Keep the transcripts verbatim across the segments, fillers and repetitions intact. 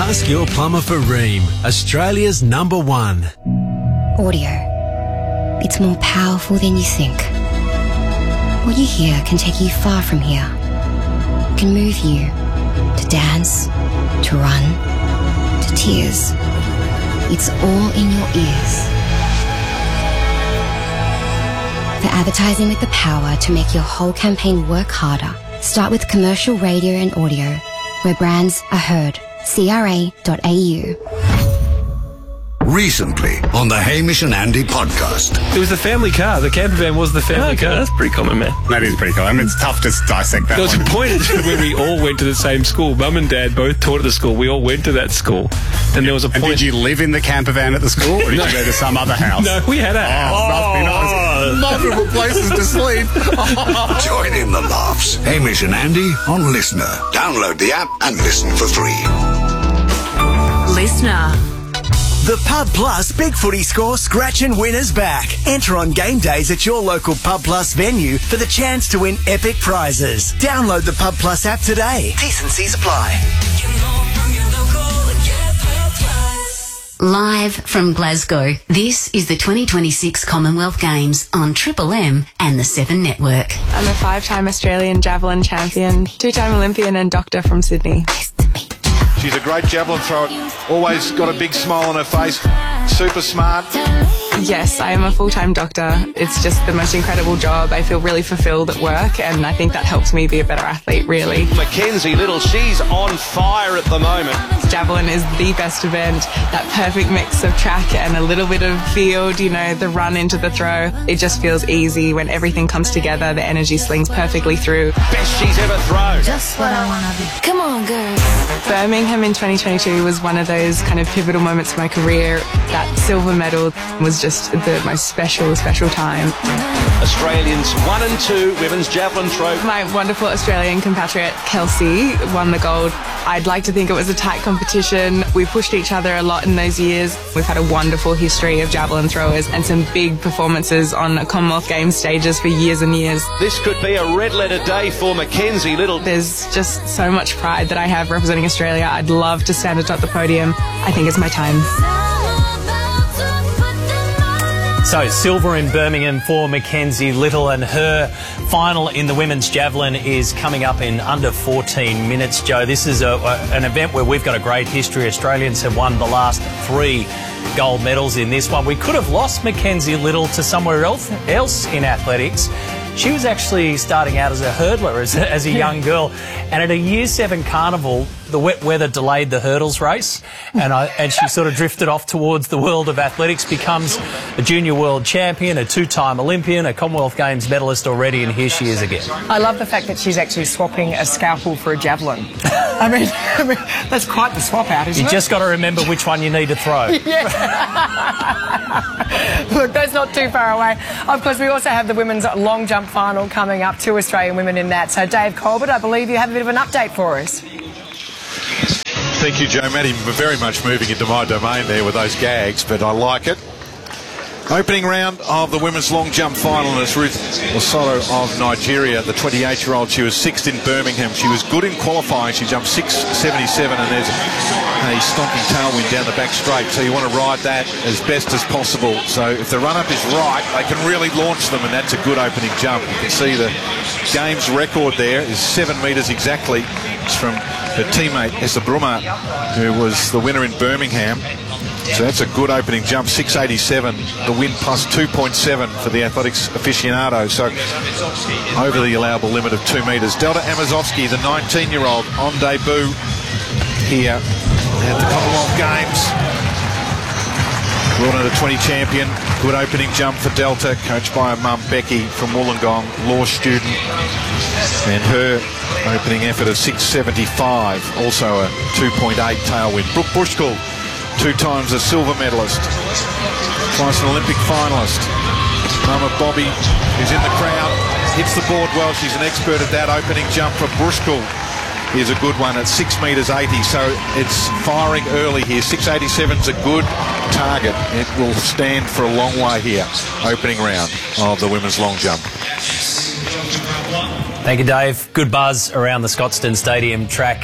Ask your plumber for Rheem, Australia's number one. Audio. It's more powerful than you think. What you hear can take you far from here. It can move you to dance, to run, to tears. It's all in your ears. For advertising with the power to make your whole campaign work harder, start with commercial radio and audio, where brands are heard. C R A dot A U. Recently on the Hamish and Andy podcast. It was the family car. The camper van was the family okay. car. That's pretty common, man. That is pretty common. I mean, it's tough to dissect that There was one. a point where we all went to the same school. Mum and Dad both taught at the school. We all went to that school. And there was a And point... did you live in the camper van at the school, or did No. you go to some other house? No, we had a house. Oh, must be nice. Multiple places to sleep. Join in the laughs. Hamish and Andy on Listener. Download the app and listen for free. Listener. The Pub Plus Big Footy Score Scratch and Win is back. Enter on game days at your local Pub Plus venue for the chance to win epic prizes. Download the Pub Plus app today. T's and C's apply. Live from Glasgow, this is the twenty twenty-six Commonwealth Games on Triple M and the Seven Network. I'm a five-time Australian javelin champion, two-time Olympian and doctor from Sydney. Nice to meet you. She's a great javelin thrower, always got a big smile on her face, super smart. Yes, I am a full-time doctor. It's just the most incredible job. I feel really fulfilled at work, and I think that helps me be a better athlete, really. Mackenzie Little, she's on fire at the moment. Javelin is the best event. That perfect mix of track and a little bit of field, you know, the run into the throw. It just feels easy when everything comes together. The energy slings perfectly through. Best she's ever thrown. Just what I want to be. Come on, girls. Birmingham in twenty twenty-two was one of those kind of pivotal moments in my career. That silver medal was just the most special, special time. Australians one and two women's javelin throw. My wonderful Australian compatriot Kelsey won the gold. I'd like to think it was a tight competition. We pushed each other a lot in those years. We've had a wonderful history of javelin throwers and some big performances on Commonwealth Games stages for years and years. This could be a red letter day for Mackenzie Little. There's just so much pride that I have representing Australia. I'd love to stand atop the podium. I think it's my time. So, silver in Birmingham for Mackenzie Little, and her final in the women's javelin is coming up in under fourteen minutes, Joe. This is a, a, an event where we've got a great history. Australians have won the last three gold medals in this one. We could have lost Mackenzie Little to somewhere else, else in athletics. She was actually starting out as a hurdler as a, as a young girl, and at a year seven carnival, the wet weather delayed the hurdles race, and I, and she sort of drifted off towards the world of athletics, becomes a junior world champion, a two-time Olympian, a Commonwealth Games medalist already, and here she is again. I love the fact that she's actually swapping a scalpel for a javelin. I mean, I mean that's quite the swap out, isn't you it? You just got to remember which one you need to throw. Yeah. Look, that's not too far away. Of course, we also have the women's long jump final coming up, two Australian women in that. So, Dave Colbert, I believe you have a bit of an update for us. Thank you, Joe Maddie. Very much moving into my domain there with those gags, but I like it. Opening round of the women's long jump final is Ruth Osoro of Nigeria, the twenty-eight-year-old. She was sixth in Birmingham. She was good in qualifying. She jumped six seventy-seven, and there's a stonking tailwind down the back straight. So you want to ride that as best as possible. So if the run-up is right, they can really launch them, and that's a good opening jump. You can see the game's record there is seven metres exactly. It's from her teammate Essa Brummer, who was the winner in Birmingham. So that's a good opening jump, six eighty-seven, the win plus two point seven for the athletics aficionado. So over the allowable limit of two metres. Delta Amazovsky, the nineteen-year-old, on debut here at the Commonwealth Games. World under twenty champion, good opening jump for Delta, coached by her mum Becky from Wollongong, law student. And her opening effort of six seventy-five, also a two point eight tailwind. Brooke Bushkull, two times a silver medalist, twice an Olympic finalist. Mama Bobby, who's in the crowd, hits the board well. She's an expert at that. Opening jump for Bushkull is a good one at six metres eighty, so it's firing early here. six eighty-seven's a good target. It will stand for a long way here. Opening round of the women's long jump. Thank you, Dave. Good buzz around the Scotstoun Stadium track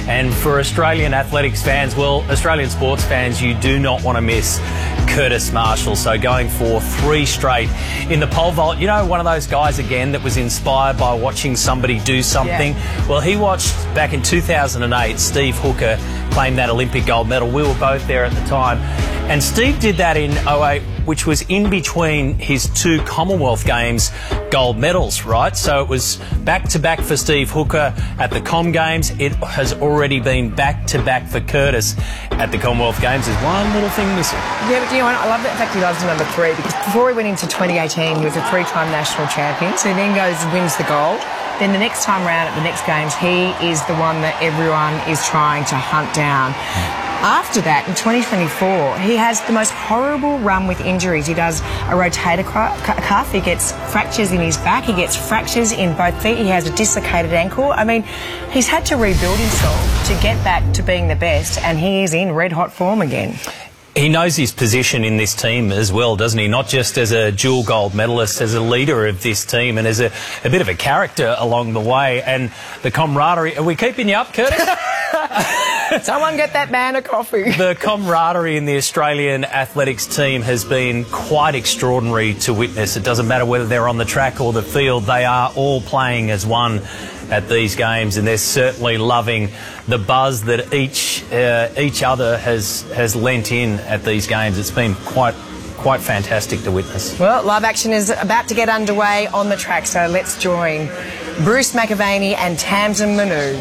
And for Australian athletics fans, well, Australian sports fans, you do not want to miss Curtis Marshall. So going for three straight in the pole vault. You know, one of those guys, again, that was inspired by watching somebody do something. Yeah. Well, he watched back in two thousand eight, Steve Hooker claim that Olympic gold medal. We were both there at the time. And Steve did that in oh eight, which was in between his two Commonwealth Games gold medals, right? So it was back-to-back for Steve Hooker at the Com Games. It has already been back-to-back for Curtis at the Commonwealth Games. There's one little thing missing. Yeah, but you know what? I love the fact he loves the number three, because before he went into twenty eighteen, he was a three-time national champion. So he then goes and wins the gold. Then the next time round at the next Games, he is the one that everyone is trying to hunt down. After that, in twenty twenty-four, he has the most horrible run with injuries. He does a rotator cuff, he gets fractures in his back, he gets fractures in both feet, he has a dislocated ankle. I mean, he's had to rebuild himself to get back to being the best, and he is in red-hot form again. He knows his position in this team as well, doesn't he? Not just as a dual gold medalist, as a leader of this team and as a, a bit of a character along the way. And the camaraderie... Are we keeping you up, Curtis? Someone get that man a coffee. The camaraderie in the Australian athletics team has been quite extraordinary to witness. It doesn't matter whether they're on the track or the field. They are all playing as one at these games, and they're certainly loving the buzz that each uh, each other has has lent in at these games. It's been quite quite fantastic to witness. Well, live action is about to get underway on the track, so let's join Bruce McAvaney and Tamsin Manu.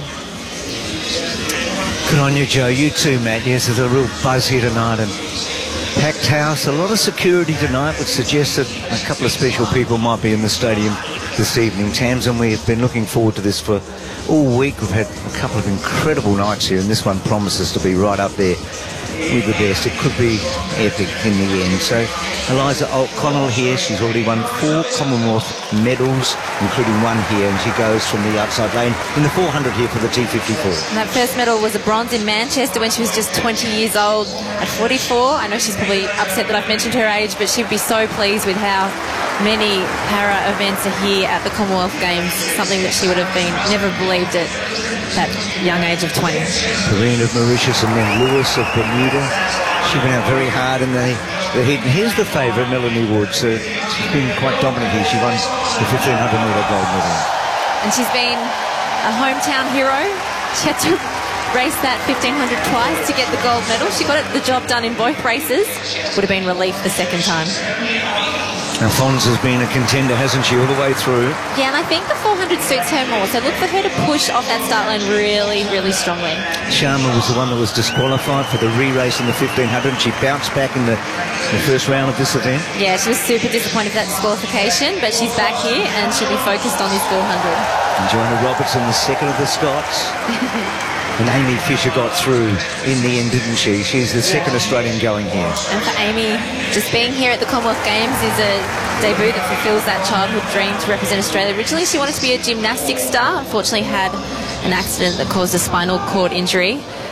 Good on you, Joe. You too, Matt. Yes, there's a real buzz here tonight, and packed house. A lot of security tonight, which suggests that a couple of special people might be in the stadium this evening. Tamsin, we have been looking forward to this for all week. We've had a couple of incredible nights here, and this one promises to be right up there with the best. It could be epic in the end. So Eliza O'Connell here, she's already won four Commonwealth medals, including one here, and she goes from the outside lane in the four hundred here for the T fifty-four. And that first medal was a bronze in Manchester when she was just twenty years old at forty-four. I know she's probably upset that I've mentioned her age, but she'd be so pleased with how many para events are here at the Commonwealth Games, something that she would have been never believed at that young age of twenty. Perrine of Mauritius and then Lewis of Bermuda. She went out very hard in the, the heat. And here's the favourite, Melanie Woods. Uh, she's been quite dominant here. She won the fifteen hundred metre gold medal. And she's been a hometown hero. She had to race that fifteen hundred twice to get the gold medal. She got it, the job done in both races. Would have been relief the second time. Alphonse has been a contender, hasn't she, all the way through? Yeah, and I think the four hundred suits her more. So look for her to push off that start line really, really strongly. Sharma was the one that was disqualified for the re-race in the fifteen hundred. She bounced back in the, the first round of this event. Yeah, she was super disappointed with that disqualification, but she's back here and she'll be focused on this four hundred. And Joanna Robertson, the second of the Scots. And Amy Fisher got through in the end, didn't she? She's the second Australian going here. And for Amy, just being here at the Commonwealth Games is a debut that fulfills that childhood dream to represent Australia. Originally, she wanted to be a gymnastics star. Unfortunately, had an accident that caused a spinal cord injury.